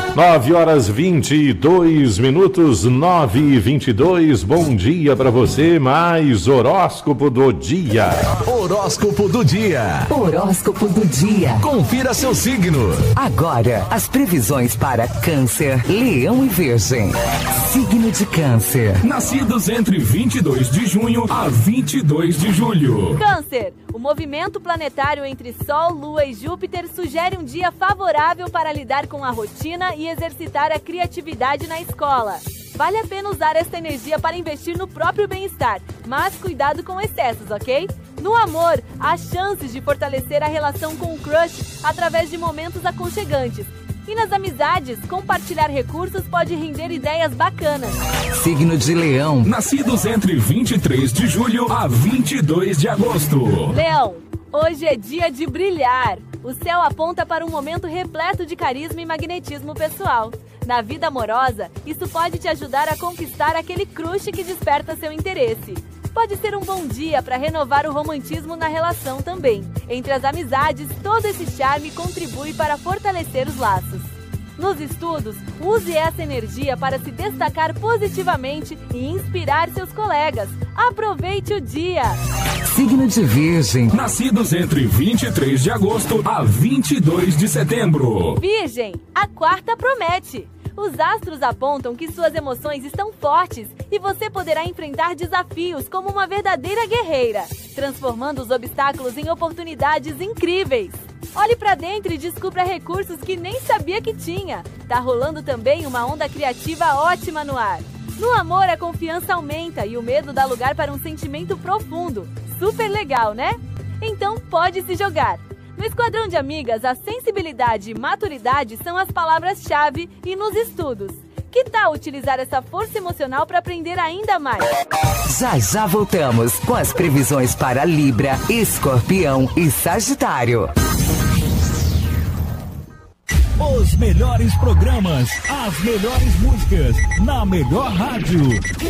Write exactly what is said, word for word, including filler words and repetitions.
nove horas vinte e dois minutos, nove e vinte e dois. Bom dia para você, mais horóscopo do dia. Horóscopo do dia. Horóscopo do dia. Confira seu signo. Agora, as previsões para Câncer, Leão e Virgem. Signo de Câncer. Nascidos entre vinte e dois de junho a vinte e dois de julho. Câncer, o movimento planetário entre Sol, Lua e Júpiter sugere um dia favorável para lidar com a rotina e exercitar a criatividade na escola. Vale a pena usar esta energia para investir no próprio bem-estar, mas cuidado com excessos, ok? No amor, há chances de fortalecer a relação com o crush através de momentos aconchegantes. E nas amizades, compartilhar recursos pode render ideias bacanas. Signo de Leão. Nascidos entre vinte e três de julho a vinte e dois de agosto. Leão, hoje é dia de brilhar. O céu aponta para um momento repleto de carisma e magnetismo pessoal. Na vida amorosa, isso pode te ajudar a conquistar aquele crush que desperta seu interesse. Pode ser um bom dia para renovar o romantismo na relação também. Entre as amizades, todo esse charme contribui para fortalecer os laços. Nos estudos, use essa energia para se destacar positivamente e inspirar seus colegas. Aproveite o dia! Signo de Virgem. Nascidos entre vinte e três de agosto a vinte e dois de setembro. Virgem, a quarta promete. Os astros apontam que suas emoções estão fortes e você poderá enfrentar desafios como uma verdadeira guerreira, transformando os obstáculos em oportunidades incríveis. Olhe pra dentro e descubra recursos que nem sabia que tinha. Tá rolando também uma onda criativa ótima no ar. No amor, a confiança aumenta e o medo dá lugar para um sentimento profundo. Super legal, né? Então pode se jogar. No Esquadrão de Amigas, a sensibilidade e maturidade são as palavras-chave e nos estudos. Que tal utilizar essa força emocional para aprender ainda mais? Já já voltamos com as previsões para Libra, Escorpião e Sagitário. Os melhores programas, as melhores músicas, na melhor rádio.